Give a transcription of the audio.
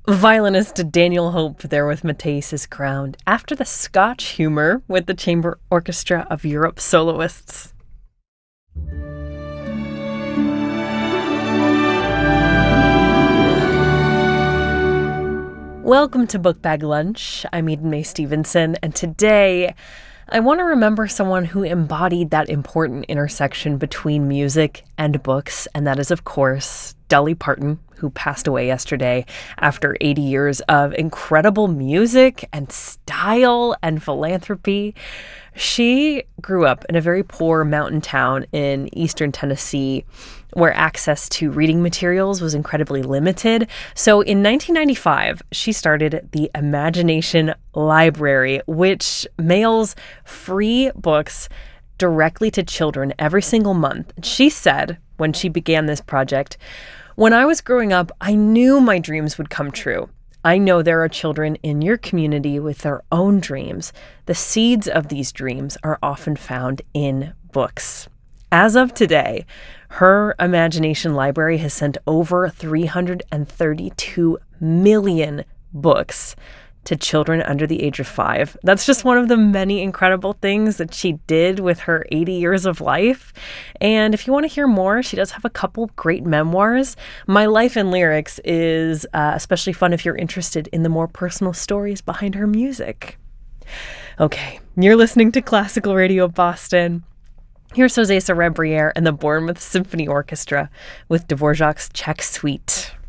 Violinist Daniel Hope there with Mateus is crowned after the Scotch humor with the Chamber Orchestra of Europe soloists. Welcome to Book Bag Lunch. I'm Eden Mae Stevenson, and today I want to remember someone who embodied that important intersection between music and books, and that is, of course, Dolly Parton, who passed away yesterday after 80 years of incredible music and style and philanthropy. She grew up in a very poor mountain town in eastern Tennessee where access to reading materials was incredibly limited. So in 1995, she started the Imagination Library, which mails free books directly to children every single month. She said when she began this project, "When I was growing up, I knew my dreams would come true. I know there are children in your community with their own dreams. The seeds of these dreams are often found in books." As of today, her Imagination Library has sent over 332 million books to children under the age of 5. That's just one of the many incredible things that she did with her 80 years of life. And if you want to hear more, she does have a couple great memoirs. My Life in Lyrics is especially fun if you're interested in the more personal stories behind her music. Okay, you're listening to Classical Radio Boston. Here's José Sarebriere and the Bournemouth Symphony Orchestra with Dvorak's Czech Suite.